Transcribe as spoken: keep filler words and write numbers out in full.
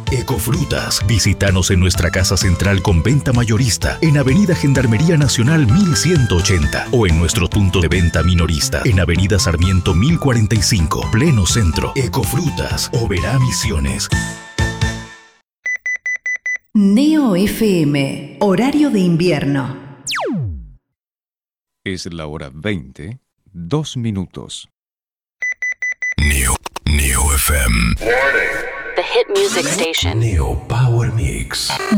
Ecofrutas. Visítanos en nuestra casa central con venta mayorista en Avenida Gendarmería Nacional mil ciento ochenta o en nuestro punto de venta minorista en Avenida Sarmiento mil cuarenta y cinco, Pleno Centro. Ecofrutas, Oberá Misiones. Neo F M, horario de invierno. Es la hora veinte, dos minutos. Neo, Neo F M. The hit music station. Neo Power Mix.